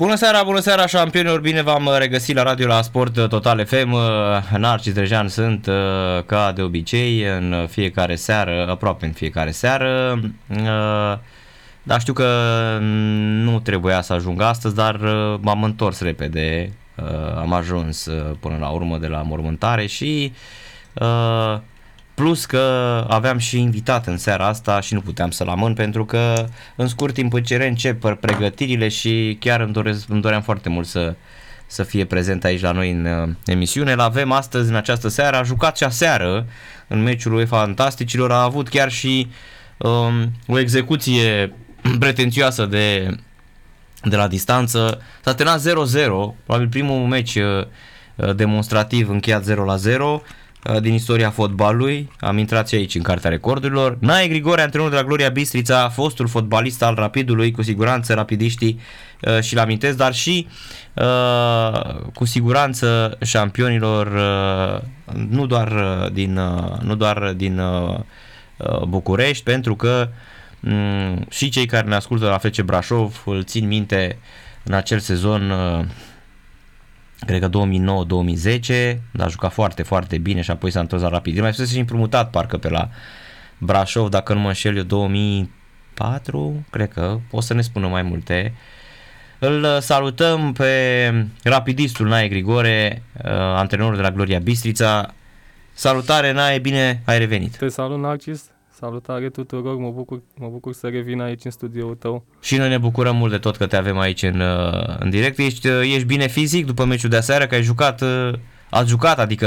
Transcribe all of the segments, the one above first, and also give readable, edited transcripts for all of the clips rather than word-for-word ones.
Bună seara, șampionilor, bine v-am regăsit la radio la Sport Total FM. Narcis Drejan sunt ca de obicei în fiecare seară, aproape în fiecare seară. Dar știu că nu trebuia să ajung astăzi, dar m-am întors repede, am ajuns până la urmă de la mormântare și plus că aveam și invitat în seara asta și nu puteam să-l amân pentru că în scurt timp încep pregătirile și chiar îmi doream foarte mult să fie prezent aici la noi în emisiune. L-avem astăzi în această seară, a jucat și aseară în meciul UEFA Fantasticilor, a avut chiar și o execuție pretențioasă de la distanță. S-a terminat 0-0, probabil primul meci demonstrativ încheiat 0-0 din istoria fotbalului. Am intrat și aici în cartea recordurilor. Nae Grigore, antrenor de la Gloria Bistrița, fostul fotbalist al Rapidului, cu siguranță rapidiștii și-l amintesc, dar și cu siguranță șampionilor nu doar din București, Pentru că și cei care ne ascultă la FC Brașov îl țin minte în acel sezon, cred că 2009-2010, dar a jucat foarte, foarte bine și apoi s-a întors la Rapid. Mai fusese și împrumutat parcă pe la Brașov, dacă nu mă înșel eu, 2004, cred că, o să ne spună mai multe. Îl salutăm pe rapidistul Nae Grigore, antrenorul de la Gloria Bistrița. Salutare, Nae, bine ai revenit. Te salut, Narcis. Salutare tuturor, mă bucur să revin aici în studioul tău. Și noi ne bucurăm mult de tot că te avem aici în direct. Ești bine fizic după meciul de aseară, că ați jucat, adică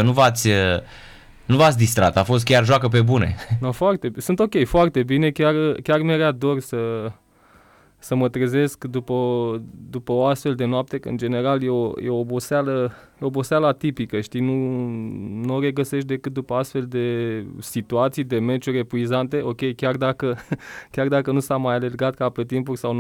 nu v-ați distrat, a fost chiar joacă pe bune. No, sunt ok, foarte bine, chiar mi-era dor să mă trezesc după o astfel de noapte, că în general e o oboseală atipică, știi, nu o regăsești decât după astfel de situații, de meciuri epuizante, ok, chiar dacă nu s-a mai alergat ca pe timpuri sau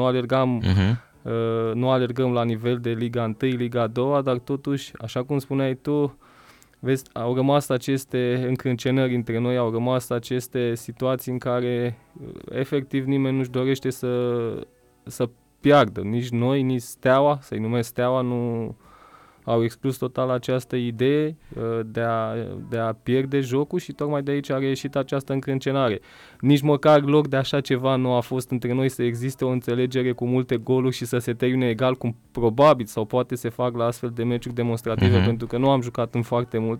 nu alergăm la nivel de Liga 1, Liga 2, dar totuși, așa cum spuneai tu, vezi, au rămas aceste încrâncenări între noi, au rămas aceste situații în care efectiv nimeni nu-și dorește să piardă. Nici noi, nici Steaua, să-i numesc Steaua, nu au exclus total această idee de a pierde jocul și tocmai de aici a reieșit această încrâncenare. Nici măcar loc de așa ceva nu a fost între noi, să existe o înțelegere cu multe goluri și să se termine egal, cum probabil sau poate se fac la astfel de meciuri demonstrative, pentru că nu am jucat în foarte mult.